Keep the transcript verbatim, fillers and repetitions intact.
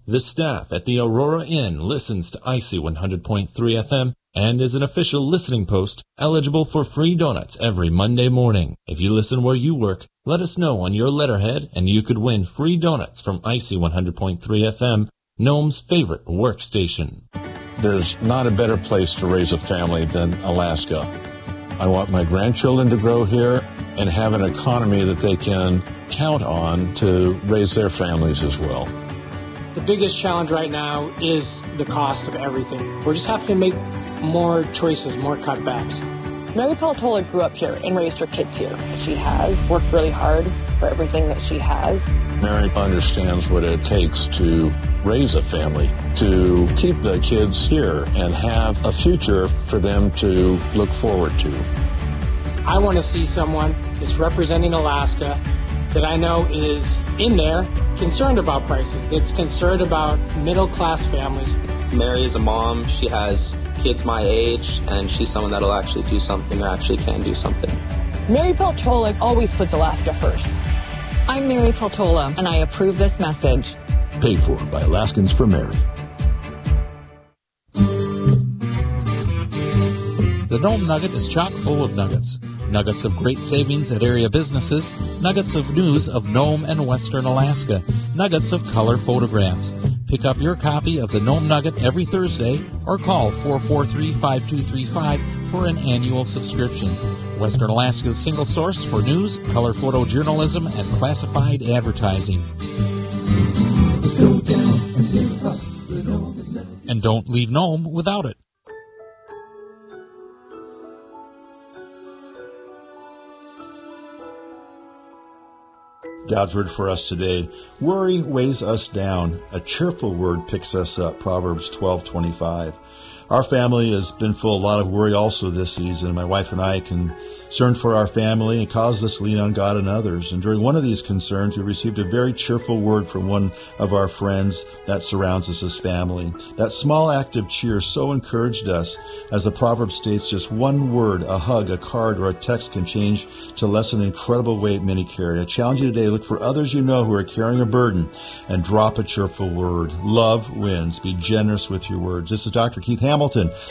The staff at the Aurora Inn listens to I C one hundred point three F M and is an official listening post eligible for free donuts every Monday morning. If you listen where you work, let us know on your letterhead and you could win free donuts from I C one hundred point three F M, Nome's favorite workstation. There's not a better place to raise a family than Alaska. I want my grandchildren to grow here and have an economy that they can count on to raise their families as well. The biggest challenge right now is the cost of everything. We're just having to make more choices, more cutbacks. Mary Peltola grew up here and raised her kids here. She has worked really hard for everything that she has. Mary understands what it takes to raise a family, to keep the kids here and have a future for them to look forward to. I want to see someone that's representing Alaska that I know is in there concerned about prices, that's concerned about middle-class families. Mary is a mom. She has kids my age, and she's someone that'll actually do something or actually can do something. Mary Peltola always puts Alaska first. I'm Mary Peltola, and I approve this message. Paid for by Alaskans for Mary. The Nome Nugget is chock full of nuggets. Nuggets of great savings at area businesses, nuggets of news of Nome and Western Alaska, nuggets of color photographs. Pick up your copy of the Nome Nugget every Thursday or call four four three, five two three five for an annual subscription. Western Alaska's single source for news, color photojournalism, and classified advertising. And don't leave Nome without it. God's word for us today. Worry weighs us down. A cheerful word picks us up. Proverbs twelve twenty-five. Our family has been full of a lot of worry also this season. My wife and I concerned for our family and caused us to lean on God and others. And during one of these concerns, we received a very cheerful word from one of our friends that surrounds us as family. That small act of cheer so encouraged us. As the proverb states, just one word, a hug, a card, or a text can change to lessen the incredible weight many carry. I challenge you today, look for others you know who are carrying a burden and drop a cheerful word. Love wins. Be generous with your words. This is Doctor Keith Hamilton